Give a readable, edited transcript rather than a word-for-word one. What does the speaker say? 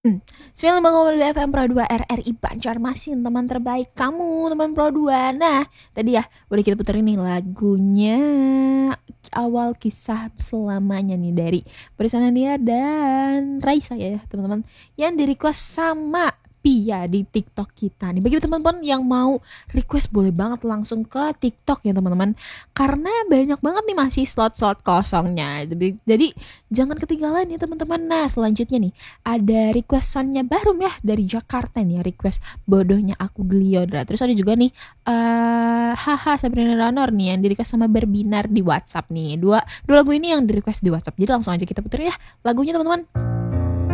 Hmm, 95,2 FM Pro 2 RRI Banjarmasin, teman terbaik kamu, teman Pro 2. Nah, tadi ya udah kita puterin nih lagunya awal kisah selamanya nih dari Prisonania dan Raisa ya teman-teman, yang di request sama Pia di TikTok kita nih. Bagi teman-teman yang mau request boleh banget langsung ke TikTok ya teman-teman, karena banyak banget nih masih slot-slot kosongnya. Jadi jangan ketinggalan ya teman-teman. Nah, selanjutnya nih ada requestannya Barum ya dari Jakarta nih, request bodohnya aku Gliodra. Terus ada juga nih haha Sabrina Ranor nih yang di request sama Berbinar di WhatsApp nih. Dua lagu ini yang di request di WhatsApp. Jadi langsung aja kita puterin ya lagunya teman-teman.